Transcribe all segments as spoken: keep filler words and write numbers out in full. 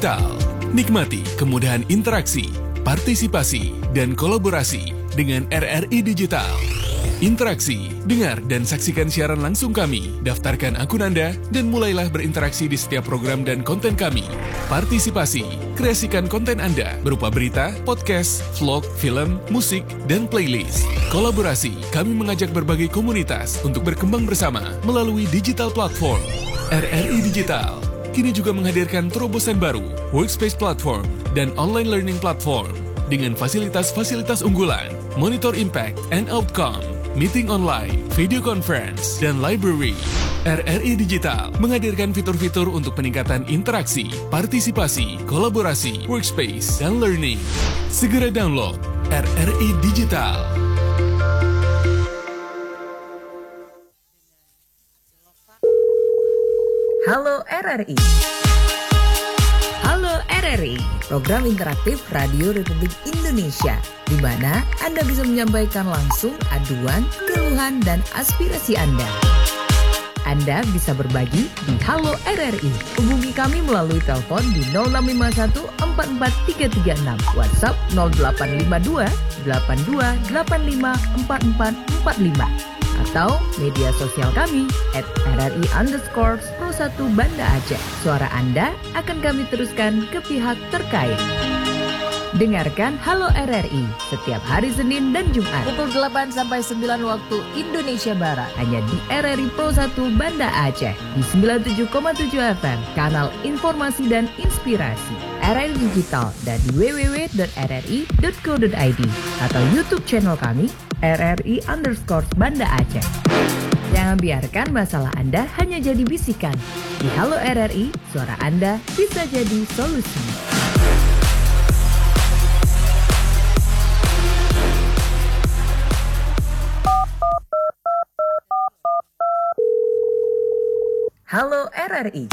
Digital. Nikmati kemudahan interaksi, partisipasi, dan kolaborasi dengan R R I Digital. Interaksi, dengar dan saksikan siaran langsung kami, daftarkan akun Anda, dan mulailah berinteraksi di setiap program dan konten kami. Partisipasi, kreasikan konten Anda berupa berita, podcast, vlog, film, musik, dan playlist. Kolaborasi, kami mengajak berbagai komunitas untuk berkembang bersama melalui digital platform. R R I Digital kini juga menghadirkan terobosan baru, workspace platform, dan online learning platform dengan fasilitas-fasilitas unggulan, monitor impact and outcome, meeting online, video conference, dan library. R R I Digital menghadirkan fitur-fitur untuk peningkatan interaksi, partisipasi, kolaborasi, workspace, dan learning. Segera download R R I Digital. Halo R R I. Halo R R I, program interaktif Radio Republik Indonesia, di mana Anda bisa menyampaikan langsung aduan, keluhan, dan aspirasi Anda. Anda bisa berbagi di Halo R R I. Hubungi kami melalui telepon di nol enam lima satu empat empat tiga tiga enam, WhatsApp nol delapan lima dua delapan dua delapan lima empat empat empat lima, atau media sosial kami at R R I underscore Pro satu Banda Aceh. Suara Anda akan kami teruskan ke pihak terkait. Dengarkan Halo R R I setiap hari Senin dan Jumat pukul delapan sampai sembilan waktu Indonesia Barat, hanya di R R I Pro satu Banda Aceh di sembilan puluh tujuh koma tujuh F M, kanal informasi dan inspirasi R R I Digital, dan di w w w dot r r i dot co dot i d atau YouTube channel kami R R I underscore Banda Aceh. Jangan biarkan masalah Anda hanya jadi bisikan. Di Halo R R I, suara Anda bisa jadi solusi. Halo R R I.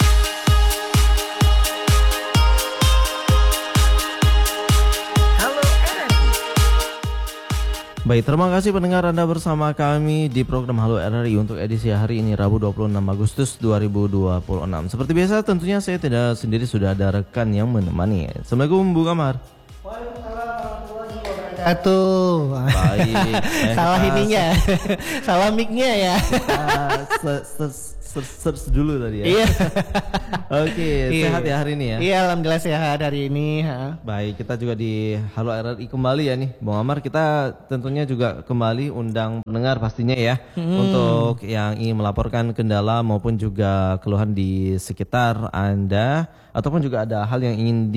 Baik, terima kasih pendengar Anda bersama kami di program Halo R R I untuk edisi hari ini Rabu dua puluh enam Agustus dua ribu dua puluh enam. Seperti biasa tentunya saya tidak sendiri, sudah ada rekan yang menemani. Assalamualaikum Bu Kamar. Waalaikumsalam warahmatullahi wabarakatuh. Baik. Eh, Salah ininya, salah mic-nya ya. Search dulu tadi ya. Iya. Oke, sehat ya hari ini ya? Iya, alhamdulillah sehat hari ini. Ha. Baik, kita juga di Halo R R I kembali ya nih, Bang Amar. Kita tentunya juga kembali undang pendengar pastinya ya, hmm. untuk yang ingin melaporkan kendala maupun juga keluhan di sekitar Anda, ataupun juga ada hal yang ingin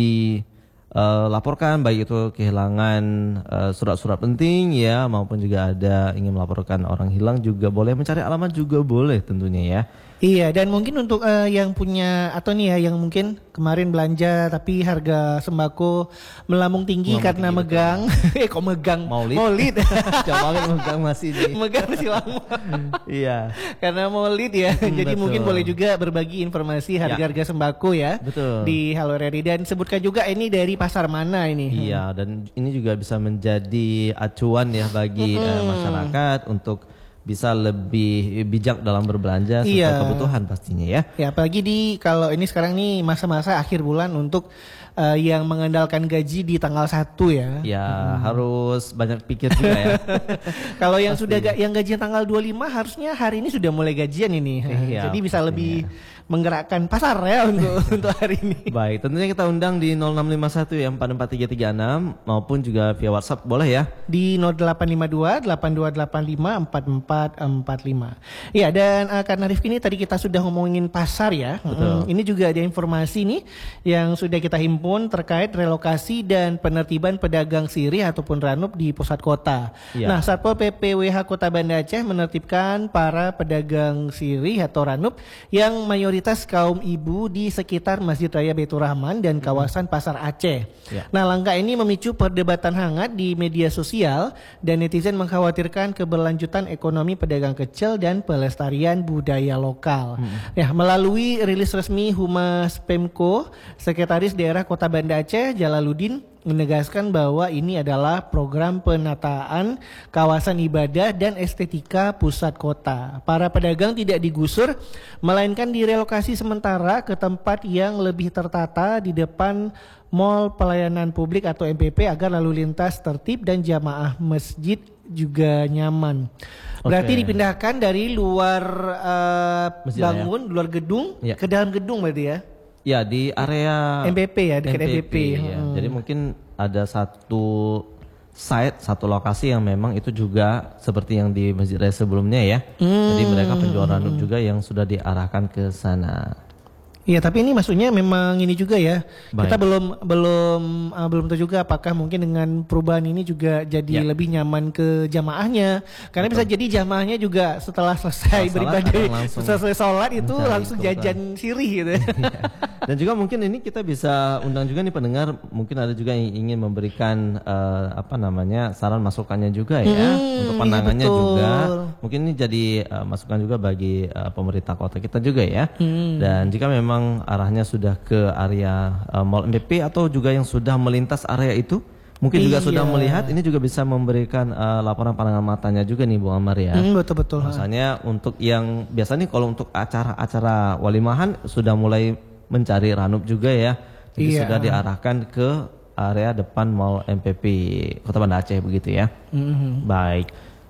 dilaporkan, uh, baik itu kehilangan uh, surat-surat penting ya, maupun juga ada ingin melaporkan orang hilang juga boleh, mencari alamat juga boleh tentunya ya. Iya, dan mungkin untuk uh, yang punya atau nih ya yang mungkin kemarin belanja tapi harga sembako melambung tinggi melambung karena tinggi, megang eh kok megang Maulid. Maulid. Coba megang masih di megang masih lama. Iya. Karena Maulid ya. Hmm, jadi betul. Mungkin boleh juga berbagi informasi harga-harga ya. Sembako ya. Betul. Di Halo R R I, dan sebutkan juga ini dari pasar mana ini. Iya, dan ini juga bisa menjadi acuan ya bagi hmm. uh, masyarakat untuk bisa lebih bijak dalam berbelanja sesuai iya. kebutuhan pastinya ya. Ya, apalagi di kalau ini sekarang nih masa-masa akhir bulan untuk uh, yang mengandalkan gaji di tanggal satu ya. Ya, hmm. harus banyak pikir juga ya. Kalau yang Pasti. sudah ga, yang gajian tanggal dua puluh lima harusnya hari ini sudah mulai gajian ini. Iya, jadi bisa pastinya. Lebih menggerakkan pasar ya untuk untuk hari ini. Baik, tentunya kita undang di nol enam lima satu ya empat empat tiga tiga enam maupun juga via WhatsApp boleh ya. Di nol delapan lima dua delapan dua delapan lima empat empat empat lima. Iya, dan uh, karena Rifki ini tadi kita sudah ngomongin pasar ya. Betul. Hmm, ini juga ada informasi nih yang sudah kita himpun terkait relokasi dan penertiban pedagang sirih ataupun ranub di pusat kota. Ya. Nah, Satpol P P W H Kota Banda Aceh menertibkan para pedagang sirih atau ranub yang mayoritas kaum ibu di sekitar Masjid Raya Baitur Rahman dan kawasan Pasar Aceh. Ya. Nah, langkah ini memicu perdebatan hangat di media sosial dan netizen mengkhawatirkan keberlanjutan ekonomi pedagang kecil dan pelestarian budaya lokal. Hmm. Ya, melalui rilis resmi Humas Pemko, Sekretaris Daerah Kota Banda Aceh Jalaluddin menegaskan bahwa ini adalah program penataan kawasan ibadah dan estetika pusat kota. Para pedagang tidak digusur, melainkan direlokasi sementara ke tempat yang lebih tertata di depan Mall Pelayanan Publik atau M P P agar lalu lintas tertib dan jamaah masjid juga nyaman. Berarti Oke. dipindahkan dari luar uh, Masjid bangun, luar gedung Ya. ke dalam gedung berarti ya? Ya di area M P P ya, dekat M P P. ya. Hmm. Jadi mungkin ada satu site, satu lokasi yang memang itu juga seperti yang di Masjid Raya sebelumnya ya. Hmm. Jadi mereka penjual random juga yang sudah diarahkan ke sana. Iya, tapi ini maksudnya memang ini juga ya. Baik. Kita belum belum uh, belum tahu juga apakah mungkin dengan perubahan ini juga jadi Ya. lebih nyaman ke jamaahnya. Karena bisa jadi jamaahnya juga setelah selesai Setelah beribadah, akan langsung selesai sholat itu mencari langsung kebutuhan. jajan sirih gitu. Dan juga mungkin ini kita bisa undang juga nih pendengar, mungkin ada juga yang ingin memberikan eh, apa namanya saran masukannya juga ya Hmm, untuk iya pandangannya betul. juga. Mungkin ini jadi eh, masukan juga bagi eh, pemerintah kota kita juga ya. Hmm. Dan jika memang arahnya sudah ke area eh, Mall M P P atau juga yang sudah melintas area itu, mungkin juga Iya. sudah melihat, ini juga bisa memberikan eh, laporan pandangan matanya juga nih Bu Amar ya. Hmm, betul betul. Misalnya untuk yang biasanya kalau untuk acara-acara walimahan sudah mulai mencari ranub juga ya. Jadi Iya. sudah diarahkan ke area depan Mall M P P Kota Banda Aceh begitu ya. Mhm. Baik.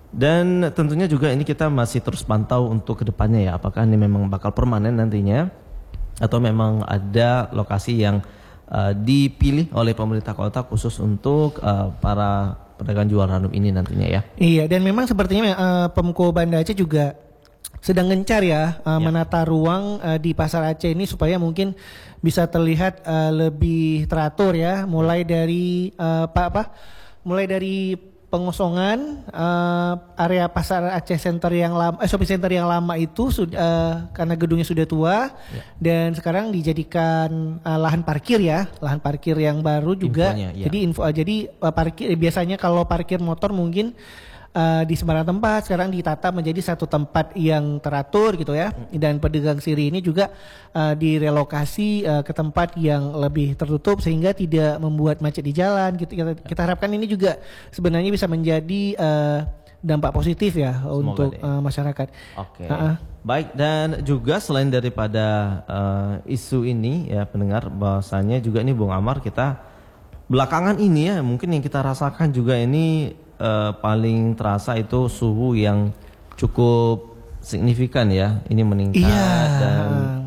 Dan tentunya juga ini kita masih terus pantau untuk kedepannya ya. Apakah ini memang bakal permanen nantinya atau memang ada lokasi yang uh, dipilih oleh pemerintah kota khusus untuk uh, para pedagang jual ranub ini nantinya ya. Iya, dan memang sepertinya uh, Pemko Banda Aceh juga sedang gencar ya, uh, Ya. menata ruang uh, di Pasar Aceh ini supaya mungkin bisa terlihat uh, lebih teratur ya, mulai dari uh, apa apa, mulai dari pengosongan uh, area Pasar Aceh Center yang lama, eh, shopping center yang lama itu sudah uh, karena gedungnya sudah tua Ya. dan sekarang dijadikan uh, lahan parkir ya, lahan parkir yang baru juga. Infonya, ya. Jadi info, uh, jadi uh, parkir biasanya kalau parkir motor mungkin Uh, di sembarang tempat sekarang ditata menjadi satu tempat yang teratur gitu ya, dan pedagang siri ini juga uh, direlokasi uh, ke tempat yang lebih tertutup sehingga tidak membuat macet di jalan gitu. Kita, kita harapkan ini juga sebenarnya bisa menjadi uh, dampak positif ya untuk deh. uh, masyarakat. Oke. Ha-ha. Baik, dan juga selain daripada uh, isu ini ya pendengar, bahwasanya juga ini Bung Amar, kita belakangan ini ya mungkin yang kita rasakan juga ini uh, paling terasa itu suhu yang cukup signifikan ya. Ini meningkat Iya. dan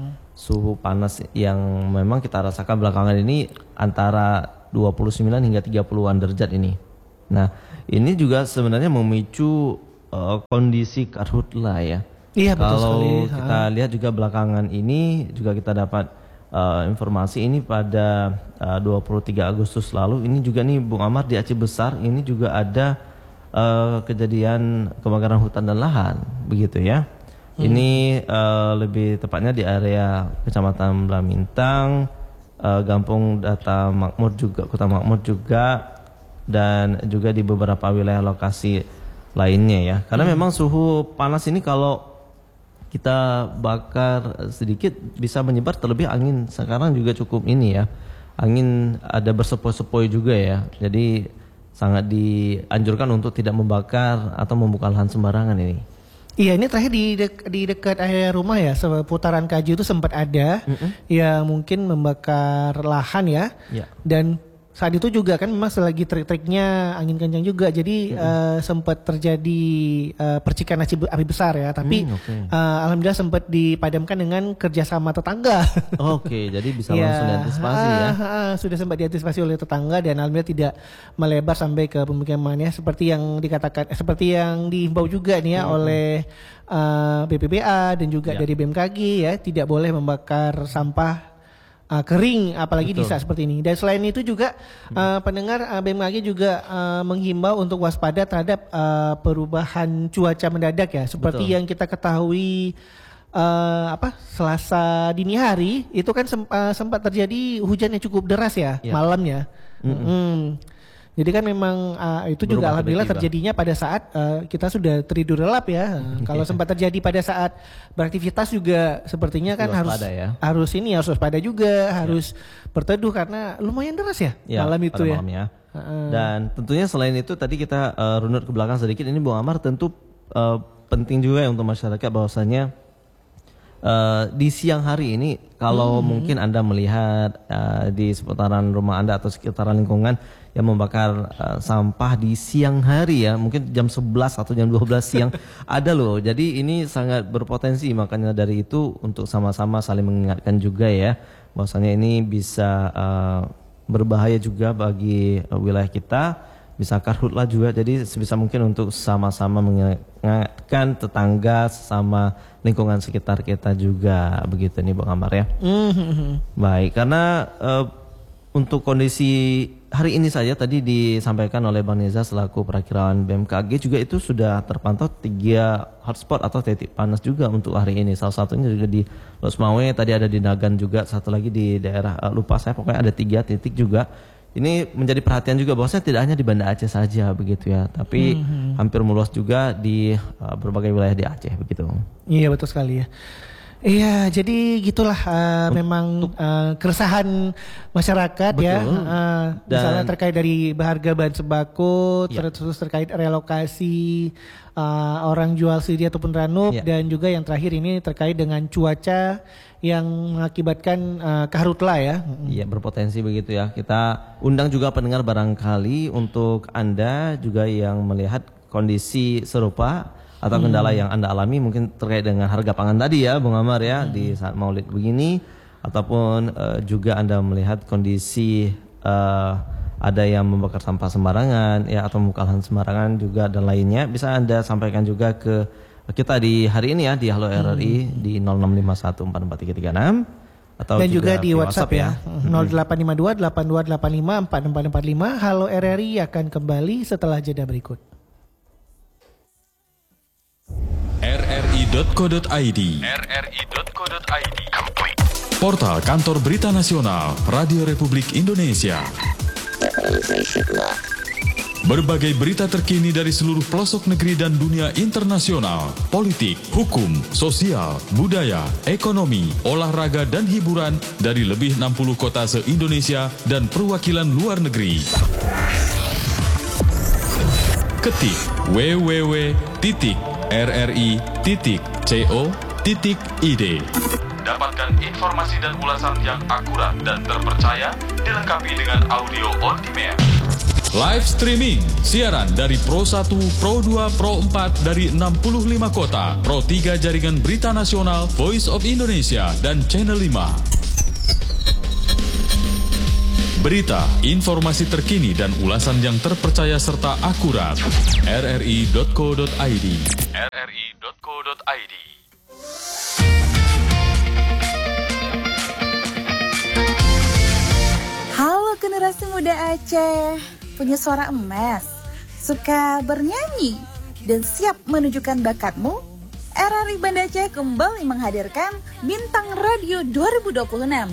suhu panas yang memang kita rasakan belakangan ini antara dua puluh sembilan hingga tiga puluhan derajat ini. Nah, ini juga sebenarnya memicu uh, kondisi karhutla ya. Iya, betul Kalau sekali. kita lihat juga belakangan ini juga kita dapat uh, informasi ini pada uh, dua puluh tiga Agustus lalu ini juga nih Bung Amar, di Aceh Besar ini juga ada uh, kejadian kebakaran hutan dan lahan begitu ya. Hmm. Ini uh, lebih tepatnya di area Kecamatan Blamintang, uh, Gampung Data Makmur juga, Kota Makmur juga, dan juga di beberapa wilayah lokasi lainnya ya. Karena hmm. memang suhu panas ini kalau kita bakar sedikit bisa menyebar, terlebih angin sekarang juga cukup ini ya. Angin ada bersepoi-sepoi juga ya. Jadi sangat dianjurkan untuk tidak membakar atau membuka lahan sembarangan ini. Iya, ini terakhir di dek, di dekat area rumah ya, seputaran Kaju itu sempat ada Mm-mm. yang mungkin membakar lahan ya. Ya. Dan saat itu juga kan memang selagi trik-triknya angin kencang juga, jadi uh, sempat terjadi uh, percikan api, api besar ya. Tapi Hmm, oke. uh, alhamdulillah sempat dipadamkan dengan kerjasama tetangga. Oke, jadi bisa Ya, langsung diantisipasi ya. ah, ah, sudah sempat diantisipasi oleh tetangga dan alhamdulillah tidak melebar sampai ke pemukimannya seperti yang dikatakan, eh, seperti yang dihimbau juga nih ya Hmm. oleh uh, B P B A dan juga Ya. dari B M K G ya, tidak boleh membakar sampah Uh, kering apalagi di Betul. saat seperti ini. Dan selain itu juga uh, pendengar uh, B M K G juga uh, menghimbau untuk waspada terhadap uh, perubahan cuaca mendadak ya, seperti Betul. yang kita ketahui uh, apa Selasa dini hari itu kan sem- uh, sempat terjadi hujan yang cukup deras ya, Ya. malamnya. Mm-mm. Jadi kan memang uh, itu juga Berubah alhamdulillah tiba-tiba. terjadinya pada saat uh, kita sudah tertidur lelap ya. Uh, kalau sempat terjadi pada saat beraktivitas juga sepertinya kan harus Waspada ya. harus ini harus waspada juga, harus berteduh karena lumayan deras ya, Ya, malam itu pada ya. malamnya. Dan tentunya selain itu tadi kita uh, runut ke belakang sedikit, ini Bung Amar tentu uh, penting juga ya untuk masyarakat bahwasanya Uh, di siang hari ini kalau hmm. mungkin Anda melihat uh, di seputaran rumah Anda atau sekitaran lingkungan yang membakar uh, sampah di siang hari ya, mungkin jam sebelas atau jam dua belas siang ada loh. Jadi ini sangat berpotensi, makanya dari itu untuk sama-sama saling mengingatkan juga ya bahwasanya ini bisa uh, berbahaya juga bagi uh, wilayah kita, bisa karhutlah juga. Jadi sebisa mungkin untuk sama-sama mengingatkan tetangga sama lingkungan sekitar kita juga, begitu nih Bang Amar ya. Mm-hmm. Baik, karena uh, untuk kondisi hari ini saja tadi disampaikan oleh Bang Neza selaku perakiraan B M K G juga itu sudah terpantau tiga hotspot atau titik panas juga untuk hari ini. Salah satunya juga di Losmawe, tadi ada di Nagan juga, satu lagi di daerah uh, lupa saya, pokoknya ada tiga titik juga. Ini menjadi perhatian juga bahwasanya tidak hanya di Banda Aceh saja begitu ya, tapi mm-hmm. hampir meluas juga di uh, berbagai wilayah di Aceh begitu. Iya betul sekali ya. Iya, jadi gitulah uh, memang uh, keresahan masyarakat. Betul. Ya, uh, misalnya terkait dari harga bahan sembako, ya. terus terkait relokasi uh, orang jual sendiri ataupun ranuk, ya. Dan juga yang terakhir ini terkait dengan cuaca yang mengakibatkan uh, karhutlah ya. Iya, berpotensi begitu ya. Kita undang juga pendengar barangkali untuk Anda juga yang melihat kondisi serupa atau kendala hmm. yang Anda alami mungkin terkait dengan harga pangan tadi ya Bung Amar ya, hmm. di saat Maulid begini, ataupun uh, juga Anda melihat kondisi uh, ada yang membakar sampah sembarangan ya atau membuka lahan sembarangan juga dan lainnya, bisa Anda sampaikan juga ke kita di hari ini ya di Halo R R I hmm. di nol enam lima satu empat empat tiga tiga enam atau dan juga, juga di WhatsApp, WhatsApp ya, ya. nol delapan lima dua delapan dua delapan lima empat empat empat lima. Halo R R I akan kembali setelah jeda berikut. r r i dot co dot i d r r i dot co dot i d Portal Kantor Berita Nasional Radio Republik Indonesia. Berbagai berita terkini dari seluruh pelosok negeri dan dunia internasional, politik, hukum, sosial, budaya, ekonomi, olahraga dan hiburan dari lebih enam puluh kota se-Indonesia dan perwakilan luar negeri. Ketik w w w titik r r i titik co titik i d. Dapatkan informasi dan ulasan yang akurat dan terpercaya dilengkapi dengan audio on demand. Live streaming, siaran dari Pro satu, Pro dua, Pro empat dari enam puluh lima kota, Pro tiga Jaringan Berita Nasional, Voice of Indonesia, dan Channel lima. Berita, informasi terkini dan ulasan yang terpercaya serta akurat. r r i dot co dot i d r r i dot co dot i d. Halo generasi muda Aceh, punya suara emas, suka bernyanyi, dan siap menunjukkan bakatmu? R R I Banda Aceh kembali menghadirkan Bintang Radio dua ribu dua puluh enam.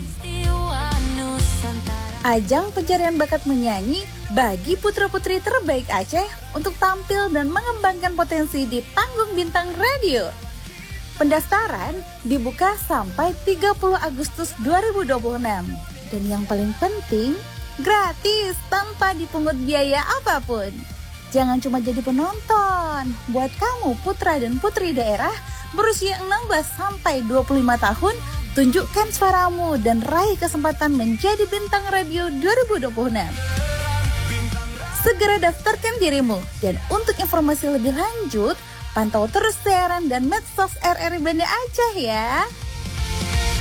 Ajang pencarian bakat menyanyi bagi putra-putri terbaik Aceh untuk tampil dan mengembangkan potensi di panggung Bintang Radio. Pendaftaran dibuka sampai tiga puluh Agustus dua ribu dua puluh enam. Dan yang paling penting, gratis tanpa dipungut biaya apapun. Jangan cuma jadi penonton. Buat kamu putra dan putri daerah berusia enam belas sampai dua puluh lima tahun, tunjukkan suaramu dan raih kesempatan menjadi bintang radio dua ribu dua puluh enam. Segera daftarkan dirimu. Dan untuk informasi lebih lanjut, pantau terus siaran dan medsos R R I Banda Aceh ya.